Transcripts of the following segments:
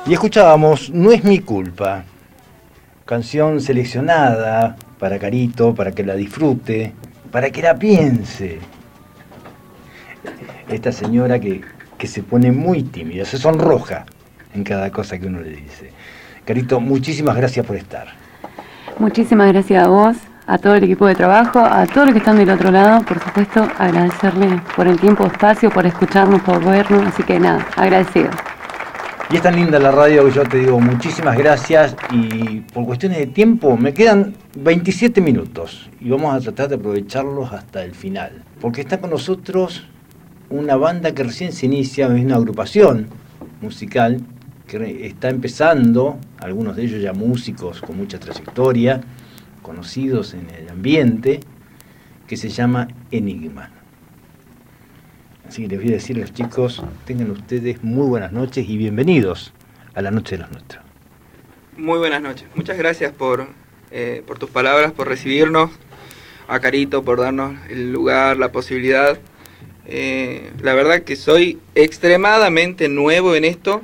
Y escuchábamos No es mi culpa, canción seleccionada para Carito, para que la disfrute, para que la piense. Esta señora que se pone muy tímida, se sonroja en cada cosa que uno le dice. Carito, muchísimas gracias por estar. Muchísimas gracias a vos, a todo el equipo de trabajo, a todos los que están del otro lado, por supuesto, agradecerle por el tiempo, espacio, por escucharnos, por vernos, así que nada, agradecido. Y es tan linda la radio que yo te digo muchísimas gracias, y por cuestiones de tiempo me quedan 27 minutos y vamos a tratar de aprovecharlos hasta el final, porque está con nosotros una banda que recién se inicia, es una agrupación musical que está empezando, algunos de ellos ya músicos con mucha trayectoria, conocidos en el ambiente, que se llama Enigma. Así que les voy a decir a los chicos, tengan ustedes muy buenas noches y bienvenidos a la Noche de los Nuestros. Muy buenas noches, muchas gracias por tus palabras, por recibirnos, a Carito por darnos el lugar, la posibilidad. La verdad que soy extremadamente nuevo en esto.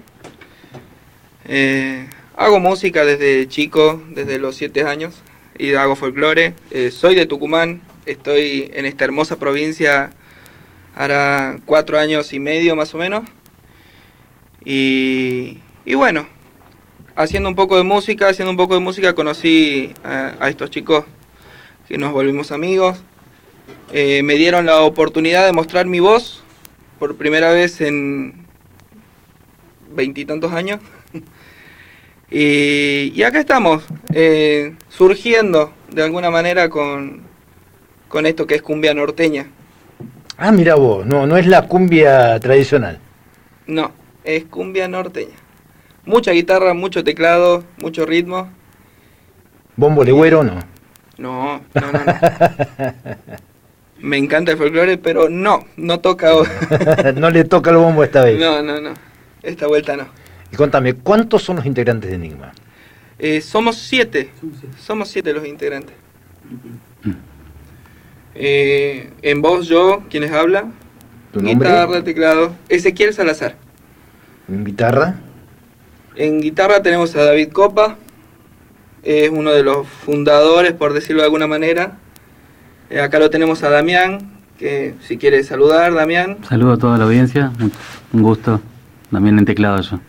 Hago música desde chico, desde los 7 años, y hago folclore. Soy de Tucumán, estoy en esta hermosa provincia hará 4 años y medio más o menos. Y bueno, haciendo un poco de música conocí a estos chicos que nos volvimos amigos. Me dieron la oportunidad de mostrar mi voz por primera vez en 20 y tantos años. Y acá estamos, surgiendo de alguna manera con esto que es cumbia norteña. Ah, mira vos, no es la cumbia tradicional. No, es cumbia norteña. Mucha guitarra, mucho teclado, mucho ritmo. ¿Bombo legüero no? No. Me encanta el folclore, pero no toca. No le toca el bombo esta vez. No. Esta vuelta no. Y contame, ¿cuántos son los integrantes de Enigma? Somos 7. Somos 7 los integrantes. En voz yo, quienes habla. ¿Tu nombre? Guitarra, teclado. Ezequiel Salazar. ¿En guitarra? En guitarra tenemos a David Copa. Es uno de los fundadores, por decirlo de alguna manera. Acá lo tenemos a Damián, que si quiere saludar, Damián. Saludo a toda la audiencia, un gusto. También en teclado yo.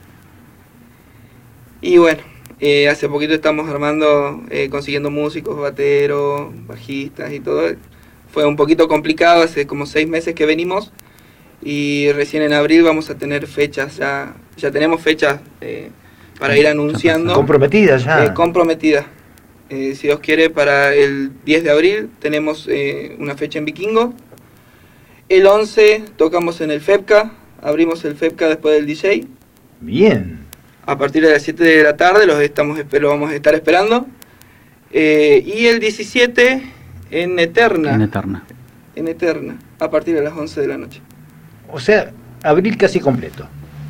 Y bueno, hace poquito estamos armando, consiguiendo músicos, bateros, bajistas y todo. Fue un poquito complicado, hace como 6 meses que venimos. Y recién en abril vamos a tener fechas, ya tenemos fechas para ir anunciando. ¿Comprometidas ya? Comprometidas. Si Dios quiere, para el 10 de abril tenemos una fecha en Vikingo. El 11 tocamos en el FEPCA, abrimos el FEPCA después del DJ. Bien. A partir de las 7 de la tarde lo vamos a estar esperando. Y el 17 en Eterna. En Eterna, a partir de las 11 de la noche. O sea, abril casi completo.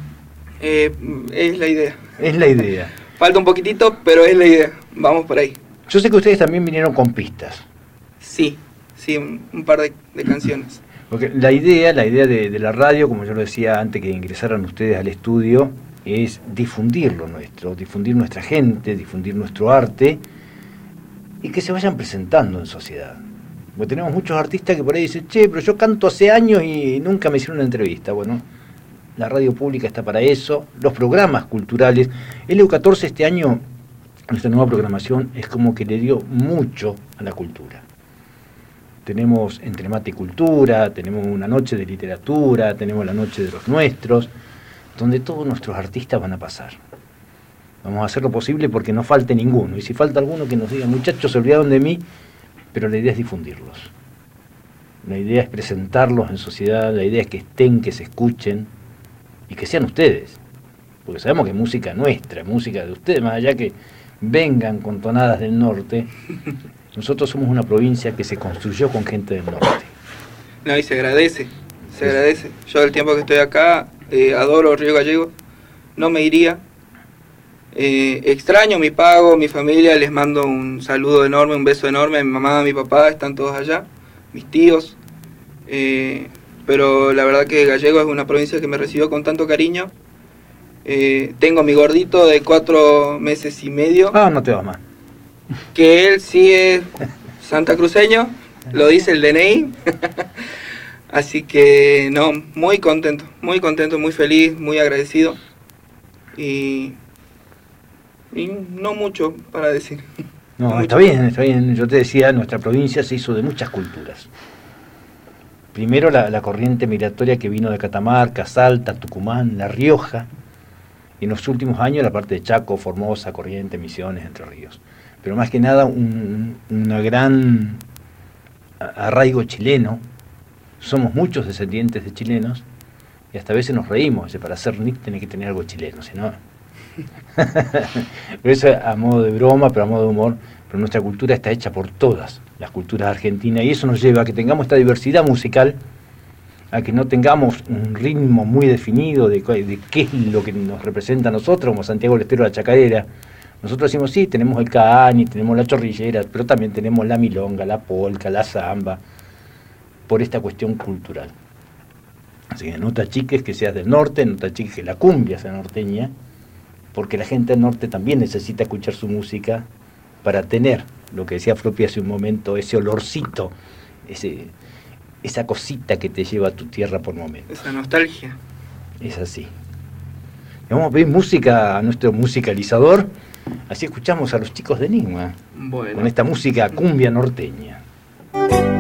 Es la idea. Es la idea. Falta un poquitito, pero es la idea. Vamos por ahí. Yo sé que ustedes también vinieron con pistas. Sí, un par de canciones. Porque la idea de la radio, como yo lo decía antes que ingresaran ustedes al estudio, es difundir lo nuestro, difundir nuestra gente, difundir nuestro arte y que se vayan presentando en sociedad. Porque tenemos muchos artistas que por ahí dicen, che, pero yo canto hace años y nunca me hicieron una entrevista. Bueno, la radio pública está para eso, los programas culturales. El EU14 este año, nuestra nueva programación, es como que le dio mucho a la cultura. Tenemos Entre Mate y Cultura, tenemos una noche de literatura, tenemos la noche de los nuestros, donde todos nuestros artistas van a pasar. Vamos a hacer lo posible porque no falte ninguno. Y si falta alguno, que nos diga, muchachos, se olvidaron de mí, pero la idea es difundirlos. La idea es presentarlos en sociedad, la idea es que estén, que se escuchen y que sean ustedes. Porque sabemos que es música nuestra, música de ustedes, más allá que vengan con tonadas del norte. Nosotros somos una provincia que se construyó con gente del norte. No, y se agradece. Yo el tiempo que estoy acá, adoro Río Gallegos, no me iría. Extraño mi pago, mi familia, les mando un saludo enorme, un beso enorme a mi mamá, a mi papá, están todos allá, mis tíos. Pero la verdad que Gallegos es una provincia que me recibió con tanto cariño Tengo mi gordito de 4 meses y medio. Ah, no te vas más. Que él sí es santacruceño, lo dice el DNI. Así que no, muy contento, muy feliz, muy agradecido. Y no mucho para decir. No, No está mucho. bien, está bien. Yo te decía, nuestra provincia se hizo de muchas culturas. Primero la corriente migratoria que vino de Catamarca, Salta, Tucumán, La Rioja. Y en los últimos años la parte de Chaco, Formosa, Corrientes, Misiones, Entre Ríos. Pero más que nada una gran arraigo chileno. Somos muchos descendientes de chilenos y hasta a veces nos reímos. Dice, para ser Nick tenés que tener algo chileno, si no... Pero eso a modo de broma, pero a modo de humor. Pero nuestra cultura está hecha por todas las culturas argentinas y eso nos lleva a que tengamos esta diversidad musical, a que no tengamos un ritmo muy definido de qué es lo que nos representa a nosotros, como Santiago del Estero, la chacarera. Nosotros decimos, sí, tenemos el caani, tenemos la chorrillera, pero también tenemos la milonga, la polca, la samba, por esta cuestión cultural. Así que no te achiques que seas del norte, no te achiques que la cumbia sea norteña, porque la gente del norte también necesita escuchar su música para tener, lo que decía Floppy hace un momento, ese olorcito, esa cosita que te lleva a tu tierra por momentos. Esa nostalgia. Es así. Y vamos a pedir música a nuestro musicalizador, así escuchamos a los chicos de Enigma, Bueno. con esta música cumbia norteña.